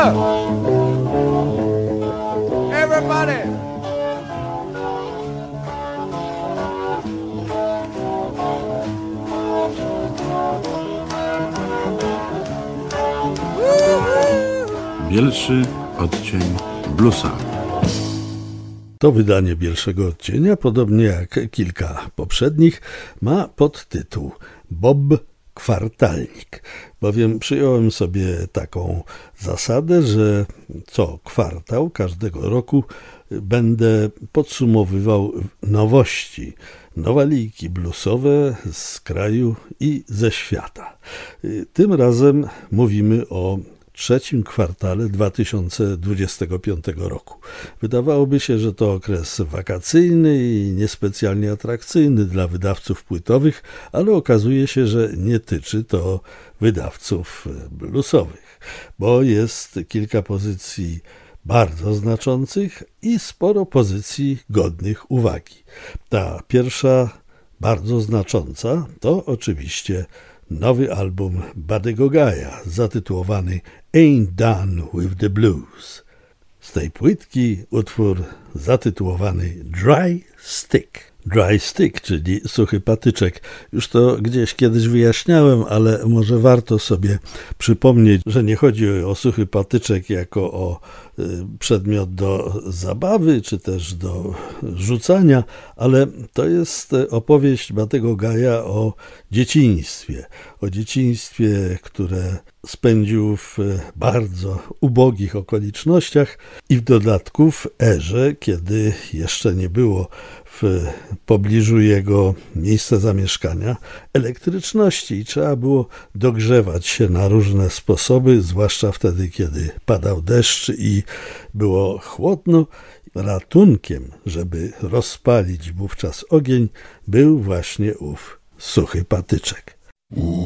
Everybody. Bielszy odcień bluesa. To wydanie Bielszego Odcienia, podobnie jak kilka poprzednich, ma podtytuł Bob Kwartalnik, bowiem przyjąłem sobie taką zasadę, że co kwartał każdego roku będę podsumowywał nowości, nowaliki bluesowe z kraju i ze świata. Tym razem mówimy o trzecim kwartale 2025 roku. Wydawałoby się, że to okres wakacyjny i niespecjalnie atrakcyjny dla wydawców płytowych, ale okazuje się, że nie tyczy to wydawców bluesowych, bo jest kilka pozycji bardzo znaczących i sporo pozycji godnych uwagi. Ta pierwsza, bardzo znacząca, to oczywiście nowy album Buddy'ego Guy'a, zatytułowany Ain't Done With The Blues. Z tej płytki utwór zatytułowany Dry Stick. Dry stick, czyli suchy patyczek. Już to gdzieś kiedyś wyjaśniałem, ale może warto sobie przypomnieć, że nie chodzi o suchy patyczek jako o przedmiot do zabawy, czy też do rzucania, ale to jest opowieść Buddy'ego Guy'a o dzieciństwie, które spędził w bardzo ubogich okolicznościach i w dodatku w erze, kiedy jeszcze nie było w pobliżu jego miejsca zamieszkania elektryczności i trzeba było dogrzewać się na różne sposoby, zwłaszcza wtedy, kiedy padał deszcz i było chłodno. Ratunkiem, żeby rozpalić wówczas ogień, był właśnie ów suchy patyczek.